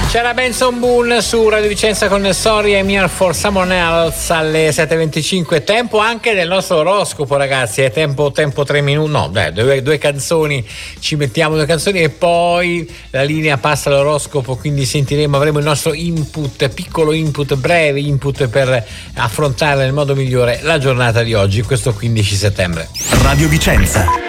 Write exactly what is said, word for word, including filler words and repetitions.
C'era Benson Boone su Radio Vicenza con Sorry I'm Here for Someone Else alle sette e venticinque. Tempo anche del nostro oroscopo, ragazzi. È tempo, tempo tre minuti. No, dai, due, due canzoni. Ci mettiamo due canzoni e poi la linea passa all'oroscopo. Quindi sentiremo, avremo il nostro input, piccolo input, breve input per affrontare nel modo migliore la giornata di oggi, questo quindici settembre. Radio Vicenza.